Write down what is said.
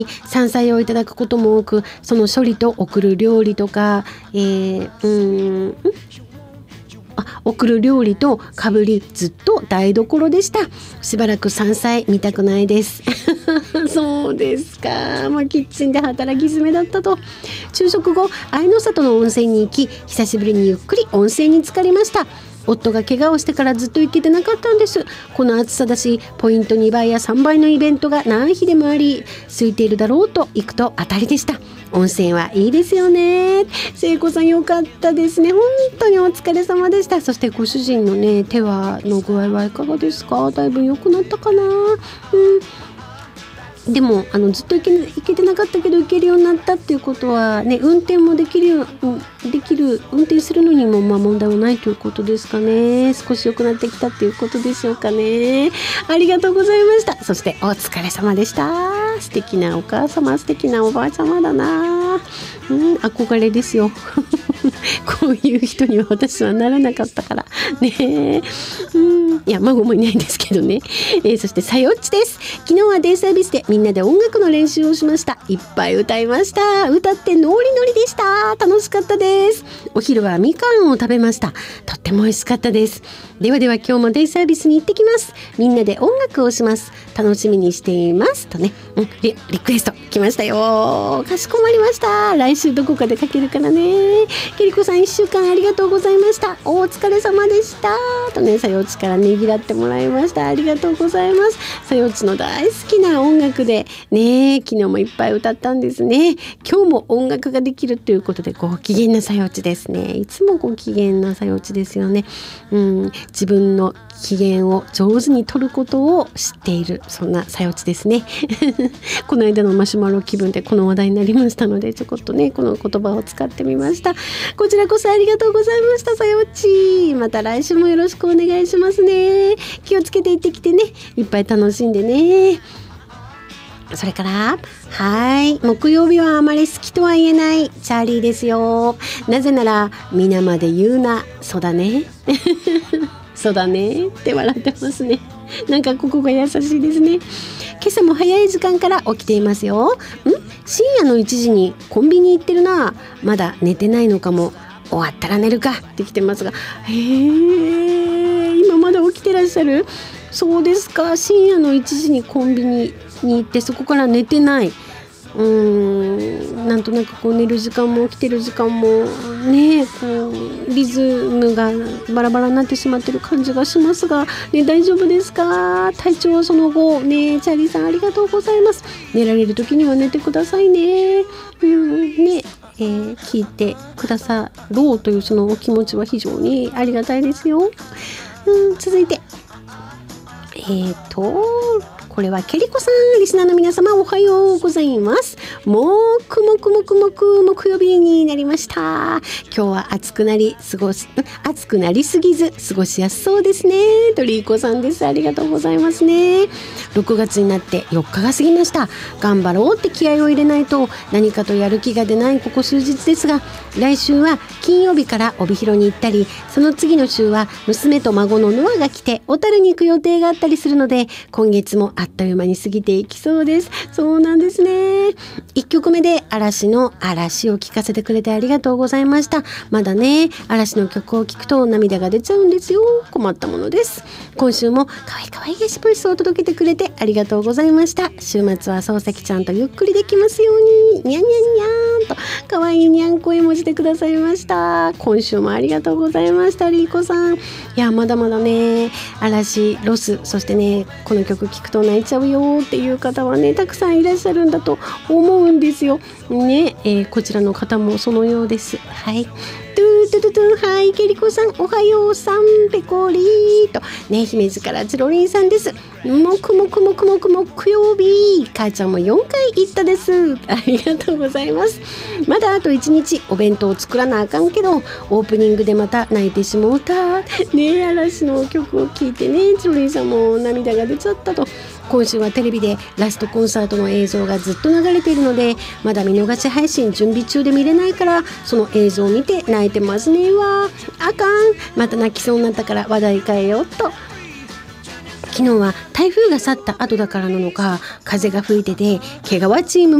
山菜をいただくことも多く、その処理と送る料理とか、送る料理とかぶりずっと台所でした。しばらく山菜見たくないですそうですか、キッチンで働き詰めだったと。昼食後、愛の里の温泉に行き、久しぶりにゆっくり温泉に浸かりました。夫が怪我をしてからずっと行けてなかったんです。この暑さだし、ポイント2倍や3倍のイベントが何日でもあり、空いているだろうと行くと当たりでした。温泉はいいですよね。聖子さん、よかったですね。本当にお疲れ様でした。そしてご主人のね、手はの具合はいかがですか？だいぶ良くなったかな。でもずっと行けてなかったけど行けるようになったっていうことはね、運転もできる運転するのにも問題はないということですかね。少し良くなってきたっていうことでしょうかね。ありがとうございました。そしてお疲れ様でした。素敵なお母様、素敵なおばあ様だな、憧れですよこういう人には私はならなかったからね。いや、孫もいないんですけどね。そしてさよっちです。昨日はデイサービスでみんなで音楽の練習をしました。いっぱい歌いました。歌ってノリノリでした。楽しかったです。お昼はみかんを食べました。とっても美味しかったです。ではでは今日もデイサービスに行ってきます。みんなで音楽をします。楽しみにしていますとね、リクエスト来ましたよ。かしこまりました。来週どこかでかけるからね。けりこさん、1週間ありがとうございました。お疲れ様でしたとね、さようちからねぎらってもらいました。ありがとうございます。さようちの大好きな音楽でね、昨日もいっぱい歌ったんですね。今日も音楽ができるということでご機嫌なさようちですね。いつもご機嫌なさようちですよね。自分の機嫌を上手に取ることを知っている、そんなさようちですねこの間のマシュマロ気分でこの話題になりましたので、ちょこっとねこの言葉を使ってみました。こちらこそありがとうございました。さようち、また来週もよろしくお願いしますね。気をつけて行ってきてね。いっぱい楽しんでね。それから木曜日はあまり好きとは言えないチャーリーですよ。なぜなら皆まで言うな、そうだねそうだねって笑ってますね。なんかここが優しいですね。今朝も早い時間から起きていますよ。深夜の1時にコンビニ行ってるな。まだ寝てないのかも。終わったら寝るかって来てますが、今まだ起きてらっしゃる？そうですか。深夜の1時にコンビニに行ってそこから寝てない。なんとなくこう寝る時間も起きてる時間もね、リズムがバラバラになってしまってる感じがしますが、ね、大丈夫ですか？体調はその後ね。チャーリーさん、ありがとうございます。寝られる時には寝てくださいね。聞いてくださろうというそのお気持ちは非常にありがたいですよ。続いてこれはケリコさん、リスナーの皆様おはようございます。もく木曜日になりました。今日は暑くなりすぎず過ごしやすそうですね。とリーコさんです。ありがとうございますね。6月になって4日が過ぎました。頑張ろうって気合を入れないと何かとやる気が出ないここ数日ですが、来週は金曜日から帯広に行ったり、その次の週は娘と孫のノアが来て小樽に行く予定があったりするので、今月もあっという間に過ぎていきそうです。そうなんですね。1曲目で嵐の嵐を聴かせてくれてありがとうございました。まだね、嵐の曲を聴くと涙が出ちゃうんですよ。困ったものです。今週もかわいいゲシボイスを届けてくれてありがとうございました。週末は漱石ちゃんとゆっくりできますように。にゃんにゃんにゃんとかわいいにゃんこ絵文字でくださいました。今週もありがとうございました。リーコさん、いやまだまだね、嵐ロス、そしてねこの曲聴くと泣いちゃうよっていう方はねたくさんいらっしゃるんだと思うんですよね。こちらの方もそのようです。はい、ケリコさんおはようさんペコリーとね、姫路からチロリンさんです。木曜日、母ちゃんも4回行ったです。ありがとうございます。まだあと1日お弁当を作らなあかんけど、オープニングでまた泣いてしもうたね。嵐の曲を聴いてね、チロリンさんも涙が出ちゃったと。今週はテレビでラストコンサートの映像がずっと流れているので、まだ見逃し配信準備中で見れないから、その映像を見て泣いてますね。あかん、また泣きそうになったから話題変えようっと。 昨日は台風が去った後だからなのか風が吹いてて毛皮チーム